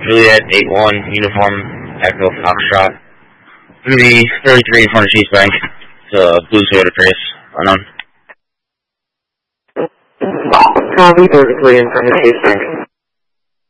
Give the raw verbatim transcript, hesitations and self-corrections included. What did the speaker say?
Juliet eight one, uniform, Echo Foxtrot. Gonna be thirty-three in front of Chase Bank. It's a blue Toyota Prius, unknown. Copy, thirty-three in front of Chase Bank.